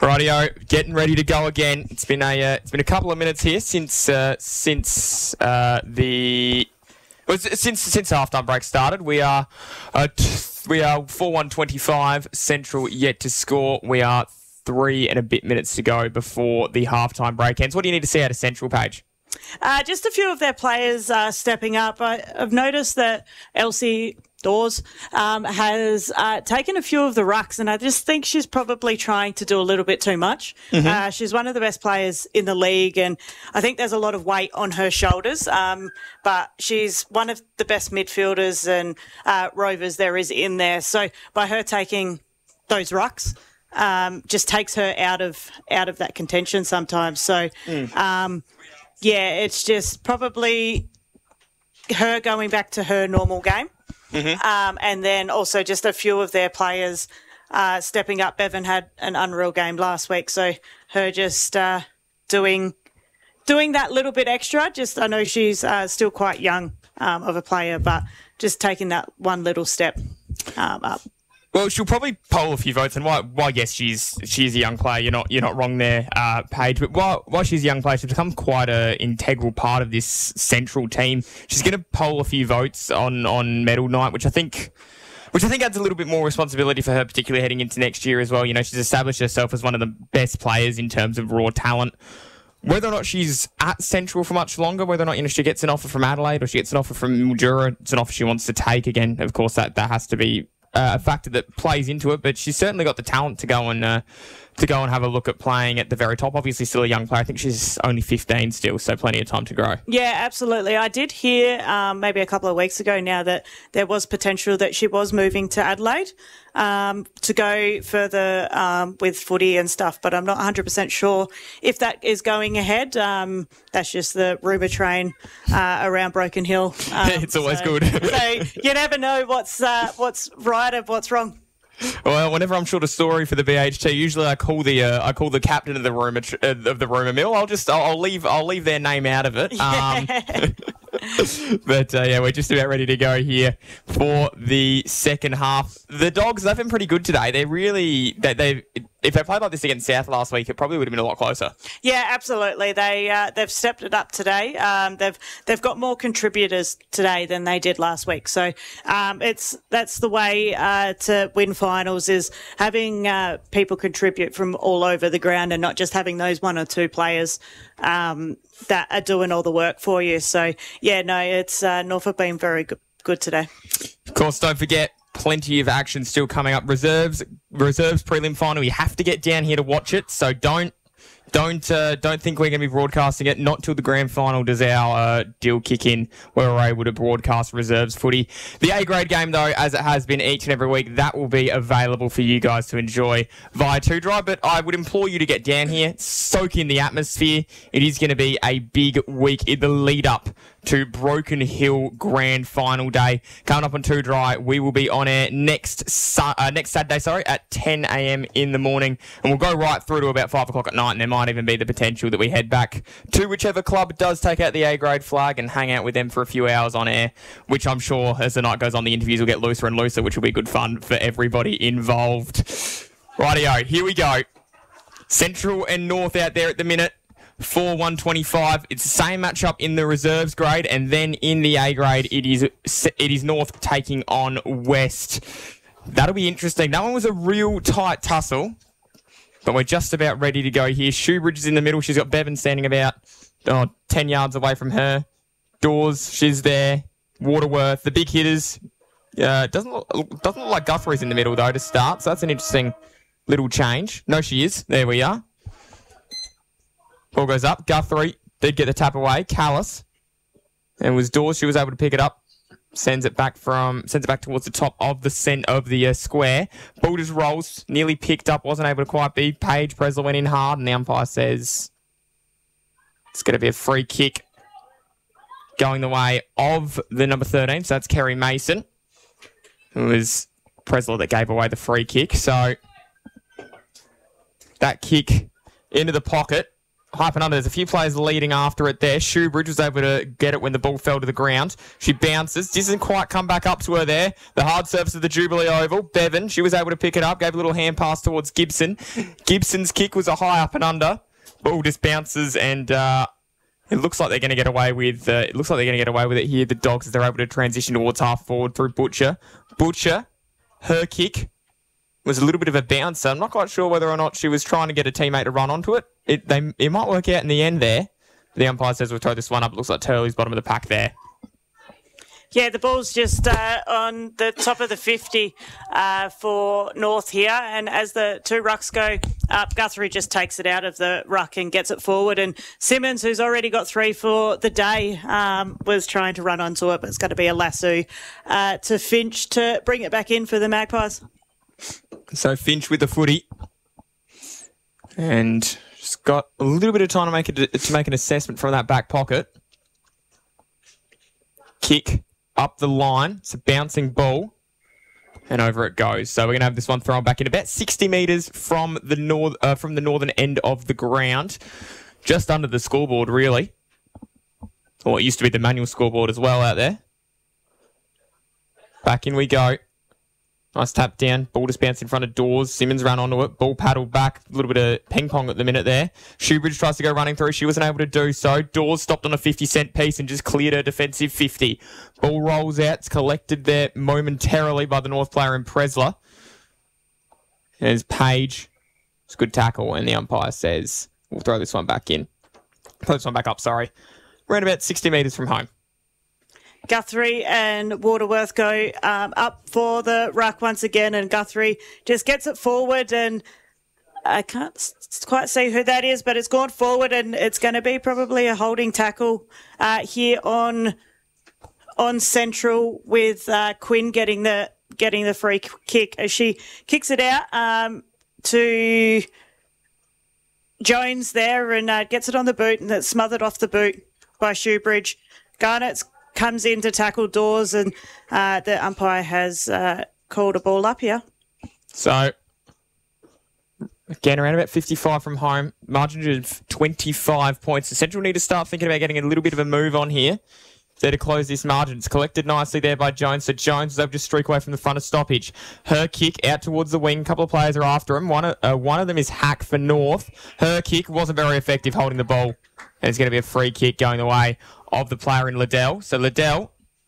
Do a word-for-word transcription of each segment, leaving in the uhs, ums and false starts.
Rightio, getting ready to go again. It's been a uh, it's been a couple of minutes here since uh, since uh, the well, since since halftime break started. We are uh, t- we are four one twenty-five. Central yet to score. We are three and a bit minutes to go before the halftime break ends. What do you need to see out of Central, Paige? Uh, just a few of their players uh, stepping up. I, I've noticed that Elsie Dawes um, has uh, taken a few of the rucks, and I just think she's probably trying to do a little bit too much. Mm-hmm. Uh, she's one of the best players in the league, and I think there's a lot of weight on her shoulders. Um, but she's one of the best midfielders and uh, rovers there is in there. So by her taking those rucks, um, just takes her out of out of that contention sometimes. So. Mm. Um, Yeah, it's just probably her going back to her normal game. Mm-hmm. Um, and then also just a few of their players uh, stepping up. Bevan had an unreal game last week, so her just uh, doing doing that little bit extra. Just I know she's uh, still quite young um, of a player, but just taking that one little step um, up. Well, she'll probably poll a few votes, and why? Why? Yes, she's she's a young player. You're not you're not wrong there, uh, Paige. But while while she's a young player, she's become quite an integral part of this Central team. She's going to poll a few votes on on medal night, which I think. Which I think adds a little bit more responsibility for her, particularly heading into next year as well. You know, she's established herself as one of the best players in terms of raw talent. Whether or not she's at Central for much longer, whether or not you know she gets an offer from Adelaide or she gets an offer from Mildura, it's an offer she wants to take. Again, of course, that that has to be. Uh, a factor that plays into it, but she's certainly got the talent to go and uh, to go and have a look at playing at the very top. Obviously, still a young player. I think she's only fifteen still, so plenty of time to grow. Yeah, absolutely. I did hear um, maybe a couple of weeks ago now that there was potential that she was moving to Adelaide um, to go further um, with footy and stuff, but I'm not one hundred percent sure if that is going ahead. Um, that's just the rumour train uh, around Broken Hill. Um, it's always so, good. So you never know what's uh, what's right and what's wrong. Well, whenever I'm short a story for the B H T, usually I call the uh, I call the captain of the rumour uh, of the rumour mill. I'll just I'll, I'll leave I'll leave their name out of it. Um, but uh, yeah, we're just about ready to go here for the second half. The Dogs, they've been pretty good today. They really they they if they played like this against South last week, it probably would have been a lot closer. Yeah, absolutely. They uh, they've stepped it up today. Um, they've they've got more contributors today than they did last week. So um, it's that's the way uh, to win finals is having uh, people contribute from all over the ground and not just having those one or two players um, that are doing all the work for you. So yeah, no, it's uh, Norfolk been very good, good today. Of course, don't forget. Plenty of action still coming up. Reserves, reserves prelim final. You have to get down here to watch it. So don't, don't, uh, don't think we're going to be broadcasting it. Not till the grand final does our uh, deal kick in, where we're able to broadcast reserves footy. The A grade game, though, as it has been each and every week, that will be available for you guys to enjoy via two drive. But I would implore you to get down here, soak in the atmosphere. It is going to be a big week in the lead up to Broken Hill Grand Final Day. Coming up on Two Dry, we will be on air next su- uh, next Saturday, sorry, at ten a.m. in the morning, and we'll go right through to about five o'clock at night, and there might even be the potential that we head back to whichever club does take out the A-grade flag and hang out with them for a few hours on air, which I'm sure as the night goes on, the interviews will get looser and looser, which will be good fun for everybody involved. Rightio, here we go. Central and North out there at the minute. four one twenty-five. It's the same matchup in the reserves grade, and then in the A grade, it is it is North taking on West. That'll be interesting. That one was a real tight tussle, but we're just about ready to go here. Shoebridge is in the middle. She's got Bevan standing about oh, ten yards away from her. Dawes, she's there. Waterworth, the big hitters. Uh, doesn't look, doesn't look like Guthrie's in the middle though to start, so that's an interesting little change. No, she is. There we are. Ball goes up. Guthrie did get the tap away. Callis. And it was Dawes. She was able to pick it up. Sends it back from sends it back towards the top of the cent of the uh, square. Ball just rolls. Nearly picked up. Wasn't able to quite be. Paige Presler went in hard, and the umpire says it's going to be a free kick going the way of the number thirteen. So that's Kerry Mason. It was Presler that gave away the free kick. So that kick into the pocket high up and under. There's a few players leading after it there. Shoebridge was able to get it when the ball fell to the ground. She bounces. Doesn't quite come back up to her there. The hard surface of the Jubilee Oval. Bevan, she was able to pick it up. Gave a little hand pass towards Gibson. Gibson's kick was a high up and under. Ball just bounces and... Uh, It looks like they're going to get away with. Uh, it looks like they're going to get away with it here. The Dogs, as they're able to transition towards half forward through Butcher. Butcher, her kick was a little bit of a bouncer. I'm not quite sure whether or not she was trying to get a teammate to run onto it. It they it might work out in the end there. The umpire says we'll throw this one up. It looks like Turley's bottom of the pack there. Yeah, the ball's just uh, on the top of the fifty uh, for North here. And as the two rucks go up, Guthrie just takes it out of the ruck and gets it forward. And Simmons, who's already got three for the day, um, was trying to run onto it, but it's going to be a lasso uh, to Finch to bring it back in for the Magpies. So Finch with the footy. And just got a little bit of time to make, a, to make an assessment from that back pocket. Kick. Up the line. It's a bouncing ball. And over it goes. So we're going to have this one thrown back in about sixty metres from the north, uh, from the northern end of the ground. Just under the scoreboard, really. Or it used to be the manual scoreboard as well out there. Back in we go. Nice tap down. Ball just bounced in front of Dawes. Simmons ran onto it. Ball paddled back. A little bit of ping pong at the minute there. Shoebridge tries to go running through. She wasn't able to do so. Dawes stopped on a fifty cent piece and just cleared her defensive fifty. Ball rolls out. It's collected there momentarily by the North player in Presler. There's Page. It's a good tackle. And the umpire says, we'll throw this one back in. Throw this one back up, sorry. Around about sixty metres from home. Guthrie and Waterworth go um, up for the ruck once again, and Guthrie just gets it forward, and I can't quite see who that is, but it's gone forward, and it's going to be probably a holding tackle uh, here on on Central, with uh, Quinn getting the getting the free kick as she kicks it out um, to Jones there, and uh, gets it on the boot, and it's smothered off the boot by Shoebridge. Garnett's comes in to tackle Dawes, and uh, the umpire has uh, called a ball up here. So, again, around about fifty-five from home. Margin of twenty-five points. The Central need to start thinking about getting a little bit of a move on here. There to close this margin. It's collected nicely there by Jones. So Jones is able to streak away from the front of stoppage. Her kick out towards the wing. A couple of players are after him. One of, uh, one of them is Hack for North. Her kick wasn't very effective holding the ball. And it's going to be a free kick going the way of the player in Liddell. So Liddell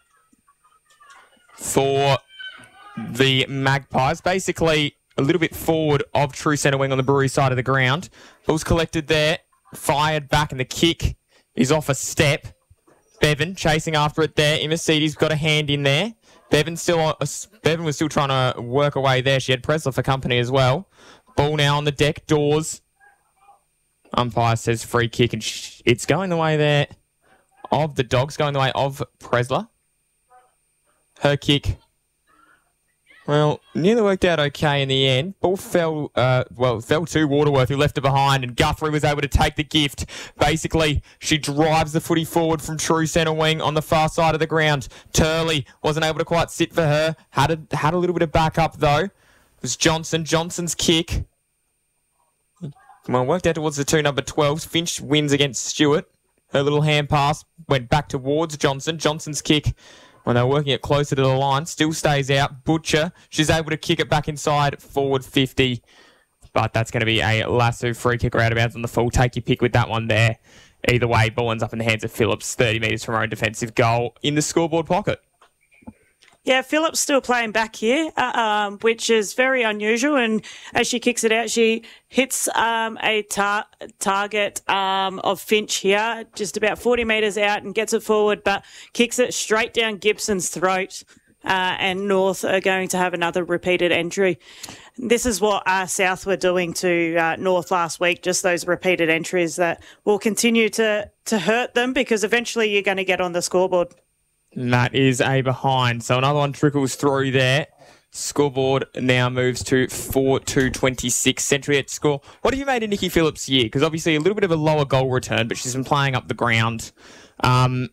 for the Magpies. Basically a little bit forward of true centre wing on the Brewery side of the ground. Ball's collected there. Fired back, and the kick is off a step. Bevan chasing after it there. Imasidi's got a hand in there. Bevan still uh, Bevan was still trying to work away there. She had Presler for company as well. Ball now on the deck. Dawes. Umpire says free kick, and sh it's going the way there of the Dogs, going the way of Presler. Her kick, well, nearly worked out okay in the end. Ball fell, uh, well, fell to Waterworth, who left it behind, and Guthrie was able to take the gift. Basically, she drives the footy forward from true centre wing on the far side of the ground. Turley wasn't able to quite sit for her. Had a, had a little bit of backup, though. It was Johnson. Johnson's kick. Well, worked out towards the two number twelves. Finch wins against Stewart. Her little hand pass went back towards Johnson. Johnson's kick, when they were working it closer to the line, still stays out. Butcher, she's able to kick it back inside, forward fifty. But that's going to be a lasso free kick or out of bounds on the full. Take your pick with that one there. Either way, ball ends up in the hands of Phillips, thirty metres from her own defensive goal in the scoreboard pocket. Yeah, Phillips still playing back here, uh, um, which is very unusual. And as she kicks it out, she hits um, a tar target um, of Finch here, just about forty metres out, and gets it forward, but kicks it straight down Gibson's throat. Uh, and North are going to have another repeated entry. This is what uh, South were doing to uh, North last week, just those repeated entries that will continue to, to hurt them, because eventually you're going to get on the scoreboard. And that is a behind. So another one trickles through there. Scoreboard now moves to four two twenty-six. Century at score. What have you made of Nikki Phillips' year? Because obviously a little bit of a lower goal return, but she's been playing up the ground. Um,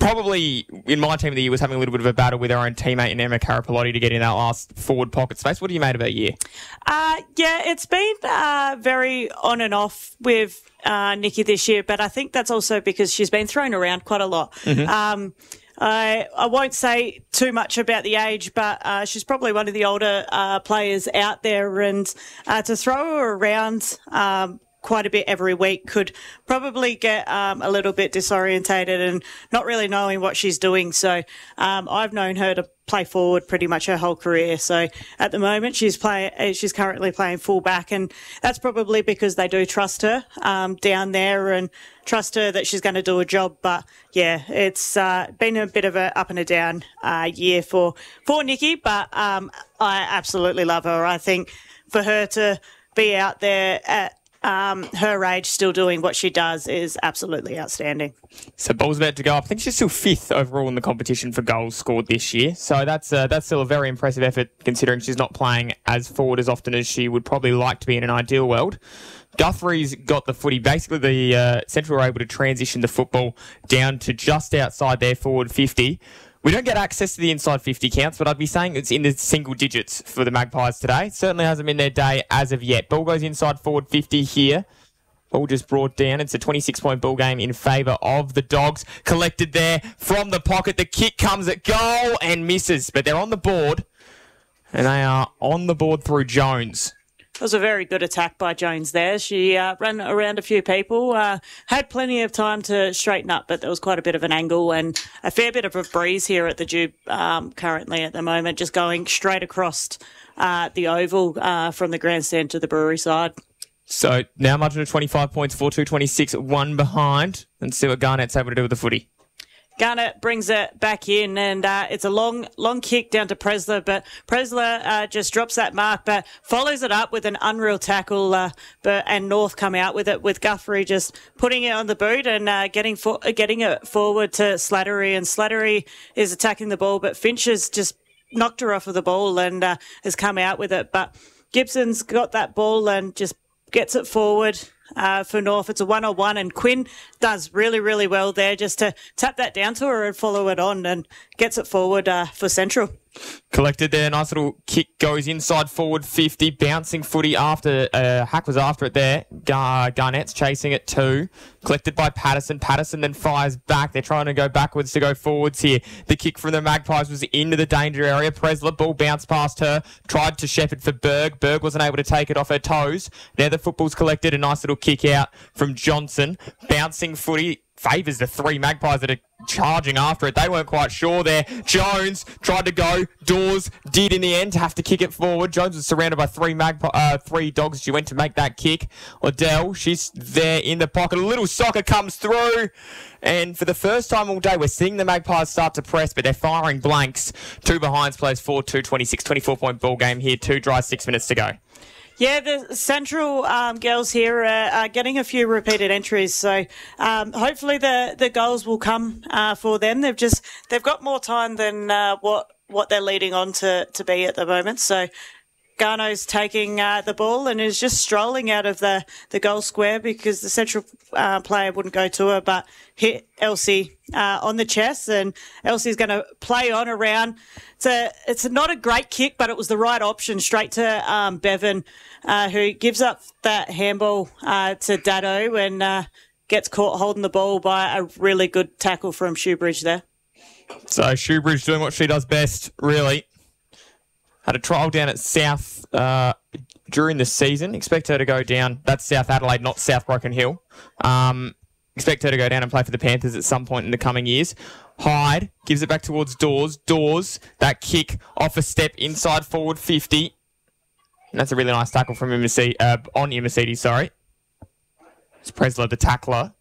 probably, in my team of the year, was having a little bit of a battle with her own teammate in Emma Carapalotti to get in that last forward pocket space. What do you made of her year? Uh, yeah, it's been uh, very on and off with uh, Nikki this year, but I think that's also because she's been thrown around quite a lot. Mm-hmm. Um, I, I won't say too much about the age, but uh, she's probably one of the older uh, players out there, and uh, to throw her around um, quite a bit every week could probably get um, a little bit disorientated and not really knowing what she's doing. So um, I've known her to play forward pretty much her whole career. So at the moment she's playing, she's currently playing full back, and that's probably because they do trust her um, down there and trust her that she's going to do a job. But yeah, it's uh, been a bit of a up and a down uh, year for for Nikki, but um, I absolutely love her. I think for her to be out there at Um, her age still doing what she does is absolutely outstanding. So ball's about to go up. I think she's still fifth overall in the competition for goals scored this year. So that's uh, that's still a very impressive effort considering she's not playing as forward as often as she would probably like to be in an ideal world. Guthrie's got the footy. Basically, the uh, Central were able to transition the football down to just outside their forward fifty. We don't get access to the inside fifty counts, but I'd be saying it's in the single digits for the Magpies today. It certainly hasn't been their day as of yet. Ball goes inside forward fifty here. Ball just brought down. It's a twenty-six point ball game in favour of the Dogs. Collected there from the pocket. The kick comes at goal and misses, but they're on the board. And they are on the board through Jones. It was a very good attack by Jones there. She uh, ran around a few people, uh, had plenty of time to straighten up, but there was quite a bit of an angle and a fair bit of a breeze here at the Dube um, currently at the moment, just going straight across uh, the oval uh, from the grandstand to the Brewery side. So now margin of twenty-five points, four two twenty-six, one behind. And see what Garnett's able to do with the footy. Garnett brings it back in, and uh, it's a long, long kick down to Presler, but Presler uh, just drops that mark, but follows it up with an unreal tackle, uh, but and North come out with it, with Guthrie just putting it on the boot and uh, getting for, getting it forward to Slattery, and Slattery is attacking the ball, but Finch has just knocked her off of the ball and uh, has come out with it, but Gibson's got that ball and just gets it forward. Uh, for North, it's a one-on-one, and Quinn does really, really well there just to tap that down to her and follow it on and gets it forward uh, for Central. Collected there, nice little kick goes inside forward fifty, bouncing footy after, uh, Hack was after it there. Gar- Garnett's chasing it too. Collected by Patterson. Patterson then fires back. They're trying to go backwards to go forwards here. The kick from the Magpies was into the danger area. Presler, ball bounced past her. Tried to shepherd for Berg. Berg wasn't able to take it off her toes. Now the football's collected. A nice little kick out from Johnson. Bouncing footy. Favours the three Magpies that are charging after it. They weren't quite sure there. Jones tried to go. Dawes did in the end have to kick it forward. Jones was surrounded by three Magpie, uh, three Dogs. She went to make that kick. Odell, she's there in the pocket. A little soccer comes through. And for the first time all day, we're seeing the Magpies start to press, but they're firing blanks. Two behinds plays four two twenty-six, twenty-four point ball game here. Two dry, six minutes to go. Yeah, the Central um, girls here are, are getting a few repeated entries, so um, hopefully the, the goals will come uh, for them. They've just they've got more time than uh, what what they're leading on to, to be at the moment. So Garno's taking uh, the ball and is just strolling out of the, the goal square because the Central uh, player wouldn't go to her, but hit Elsie uh, on the chest, and Elsie's going to play on around. It's a, it's not a great kick, but it was the right option straight to um, Bevan, uh, who gives up that handball uh, to Dado and uh, gets caught holding the ball by a really good tackle from Shoebridge there. So Shoebridge doing what she does best, really. Had a trial down at South uh, during the season. Expect her to go down. That's South Adelaide, not South Broken Hill. Um, expect her to go down and play for the Panthers at some point in the coming years. Hyde gives it back towards Dawes. Dawes, that kick off a step inside forward fifty. And that's a really nice tackle from Mercedes, uh, on Mercedes, sorry. It's Presler, the tackler.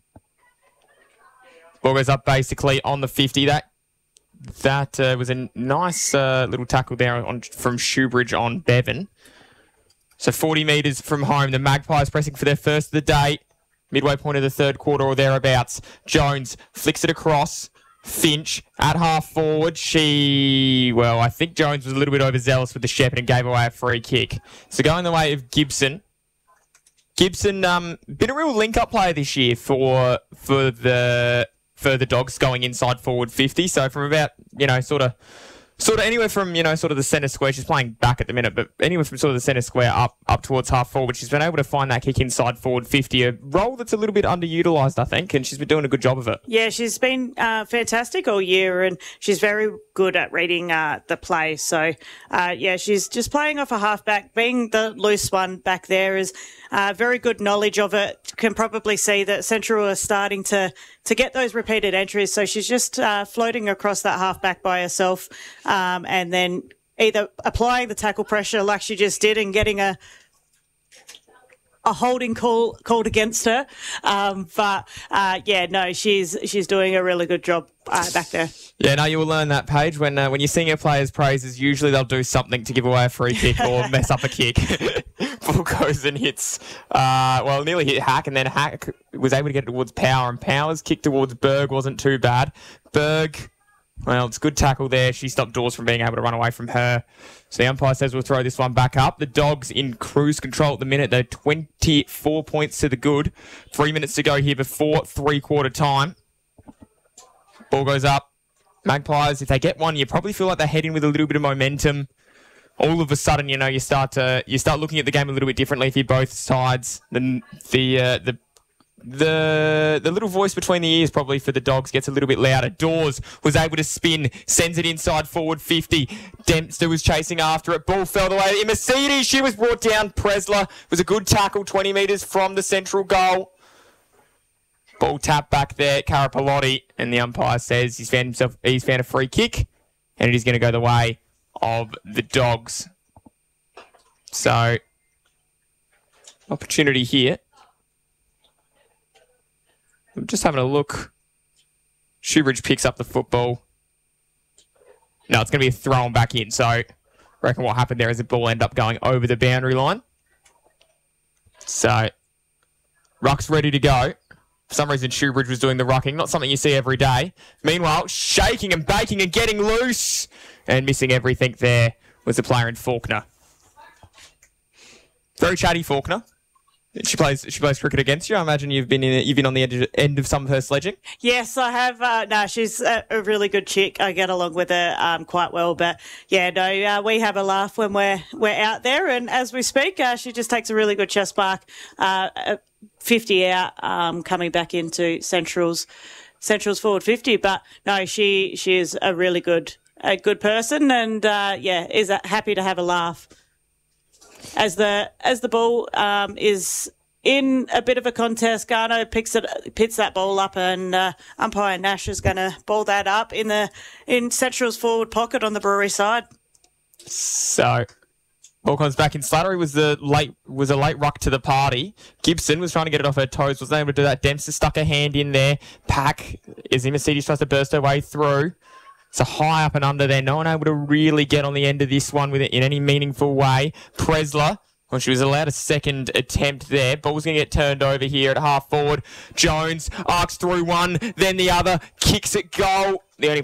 Ball goes up basically on the fifty. That That uh, was a nice uh, little tackle there on, from Shoebridge on Bevan. So forty metres from home, the Magpies pressing for their first of the day. Midway point of the third quarter or thereabouts. Jones flicks it across. Finch at half forward. She, well, I think Jones was a little bit overzealous with the shepherd and gave away a free kick. So going the way of Gibson. Gibson, um, been a real link-up player this year for for the for the Dogs going inside forward fifty. So from about, you know, sort of Sort of anywhere from, you know, sort of the centre square. She's playing back at the minute, but anywhere from sort of the centre square up up towards half forward. She's been able to find that kick inside forward fifty, a role that's a little bit underutilised, I think, and she's been doing a good job of it. Yeah, she's been uh, fantastic all year, and she's very good at reading uh, the play. So, uh, yeah, she's just playing off a halfback. Being the loose one back there is uh, very good knowledge of it. Can probably see that Central are starting to, to get those repeated entries. So she's just uh, floating across that halfback by herself. Um, and then either applying the tackle pressure like she just did and getting a a holding call called against her. Um, but, uh, yeah, no, she's she's doing a really good job uh, back there. Yeah, no, you will learn that, Paige. When uh, when you sing your players' praises, usually they'll do something to give away a free kick or mess up a kick. Ball goes and hits, uh, well, nearly hit Hack, and then Hack was able to get it towards Power, and Power's kick towards Berg wasn't too bad. Berg... Well, it's good tackle there. She stopped Dawes from being able to run away from her. So the umpire says we'll throw this one back up. The Dogs in cruise control at the minute. They're twenty-four points to the good. Three minutes to go here before three-quarter time. Ball goes up. Magpies, if they get one, you probably feel like they're heading with a little bit of momentum. All of a sudden, you know, you start to you start looking at the game a little bit differently for both sides. The the uh, the The the little voice between the ears probably for the Dogs gets a little bit louder. Dawes was able to spin, sends it inside forward fifty. Dempster was chasing after it. Ball fell the way. Mercedes, she was brought down. Presler was a good tackle, twenty metres from the central goal. Ball tap back there, Karapalotti, and the umpire says he's found himself he's found a free kick, and it is going to go the way of the Dogs. So, opportunity here. I'm just having a look. Shoebridge picks up the football. No, it's going to be a thrown back in. So, I reckon what happened there is the ball ended up going over the boundary line. So, ruck's ready to go. For some reason, Shoebridge was doing the rucking. Not something you see every day. Meanwhile, shaking and baking and getting loose. And missing everything there was the player in Faulkner. Very chatty, Faulkner. She plays. She plays cricket against you. I imagine you've been in. You've been on the end of, end of some of her sledging. Yes, I have. Uh, no, she's a, a really good chick. I get along with her um, quite well. But yeah, no, uh, we have a laugh when we're we're out there. And as we speak, uh, she just takes a really good chest mark. Uh, fifty out, um, coming back into Central's Central's forward fifty. But no, she she is a really good a good person, and uh, yeah, is uh, happy to have a laugh. As the as the ball um, is in a bit of a contest, Garno picks it, pits that ball up, and uh, umpire Nash is going to ball that up in the in Central's forward pocket on the Brewery side. So, ball comes back in. Slattery was the late was a late ruck to the party. Gibson was trying to get it off her toes, wasn't able to do that. Dempster stuck her hand in there. Pack as Mercedes tries to burst her way through. So high up and under there. No one able to really get on the end of this one with it in any meaningful way. Presler, well, she was allowed a second attempt there. Ball's going to get turned over here at half forward. Jones arcs through one, then the other, kicks it goal. The only